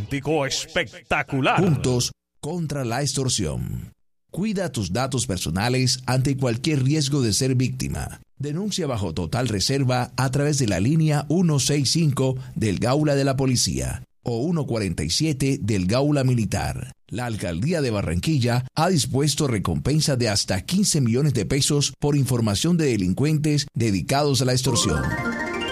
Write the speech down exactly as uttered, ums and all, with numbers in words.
romántico espectacular. Juntos contra la extorsión. Cuida tus datos personales ante cualquier riesgo de ser víctima. Denuncia bajo total reserva a través de la línea ciento sesenta y cinco del Gaula de la Policía o ciento cuarenta y siete del Gaula Militar. La Alcaldía de Barranquilla ha dispuesto recompensa de hasta quince millones de pesos por información de delincuentes dedicados a la extorsión.